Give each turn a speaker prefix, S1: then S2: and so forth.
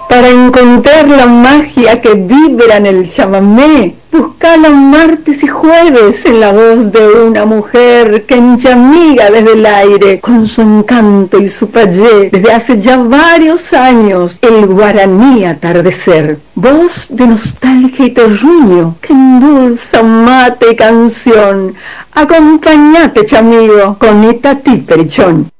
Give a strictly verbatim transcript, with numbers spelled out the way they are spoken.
S1: Para encontrar la magia que vibra en el chamamé, buscala martes y jueves en la voz de una mujer que enchamiga desde el aire con su encanto y su payé desde hace ya varios años el guaraní atardecer. Voz de nostalgia y terruño que endulza mate y canción. Acompañate, chamigo, con Itatí Perichón.